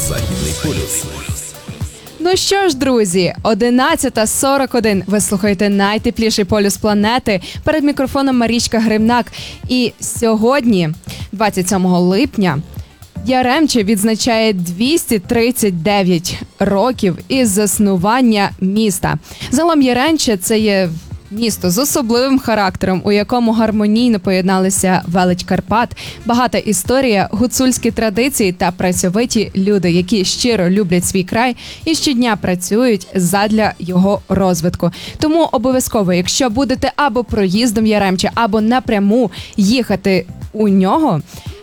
Західний полюс. Ну що ж, друзі, 11:41. Ви слухаєте найтепліший полюс планети. Перед мікрофоном Марічка Гримнак. І сьогодні, 27 липня, Яремче відзначає 239 років із заснування міста. Загалом Яремче – це є місто з особливим характером, у якому гармонійно поєдналися велич Карпат, багата історія, гуцульські традиції та працьовиті люди, які щиро люблять свій край і щодня працюють задля його розвитку. Тому обов'язково, якщо будете або проїздом Яремче, або напряму їхати у нього,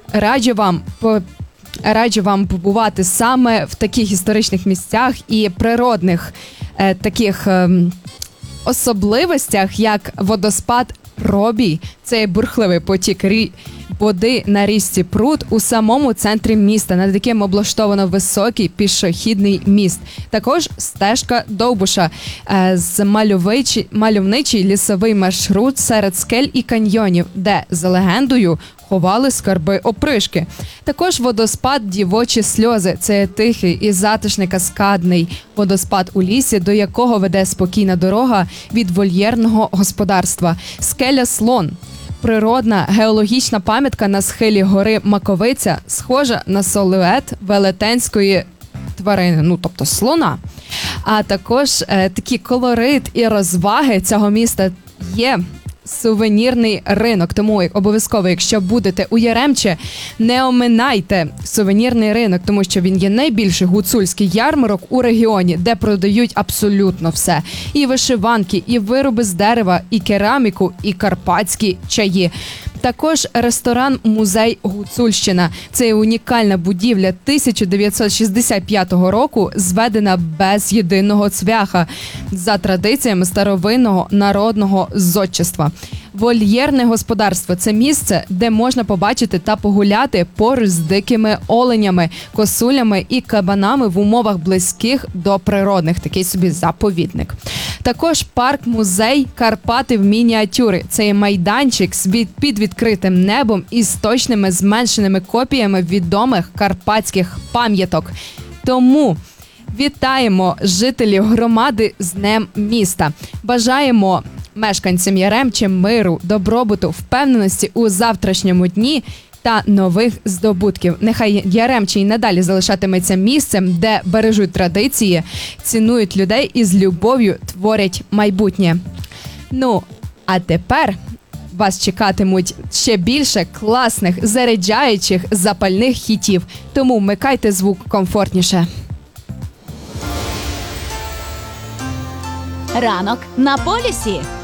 раджу вам побувати саме в таких історичних місцях і природних таких особливостях, як водоспад Робій. Це бурхливий потік води на річці Прут у самому центрі міста, над яким облаштовано високий пішохідний міст. Також стежка Довбуша з мальовничий лісовий маршрут серед скель і каньйонів, де, за легендою, ховали скарби опришки. Також водоспад Дівочі сльози. Це тихий і затишний каскадний водоспад у лісі, до якого веде спокійна дорога від вольєрного господарства. Скеля Слон. Природна геологічна пам'ятка на схилі гори Маковиця, схожа на силует велетенської тварини, тобто слона. А також такий колорит і розваги цього міста є сувенірний ринок. Тому обов'язково, якщо будете у Яремче, не оминайте сувенірний ринок, тому що він є найбільший гуцульський ярмарок у регіоні, де продають абсолютно все. І вишиванки, і вироби з дерева, і кераміку, і карпатські чаї. Також ресторан-музей Гуцульщина. Це унікальна будівля 1965 року, зведена без єдиного цвяха, за традиціями старовинного народного зодчества. Вольєрне господарство – це місце, де можна побачити та погуляти поруч з дикими оленями, косулями і кабанами в умовах близьких до природних. Такий собі заповідник. Також парк-музей Карпати в мініатюрі. Це є майданчик під відкритим небом із точними зменшеними копіями відомих карпатських пам'яток. Тому вітаємо жителів громади з Днем міста. Бажаємо мешканцям Яремче миру, добробуту, впевненості у завтрашньому дні та нових здобутків. Нехай Яремче й надалі залишатиметься місцем, де бережуть традиції, цінують людей і з любов'ю творять майбутнє. А тепер вас чекатимуть ще більше класних, заряджаючих, запальних хітів. Тому вмикайте звук комфортніше. Ранок на полюсі.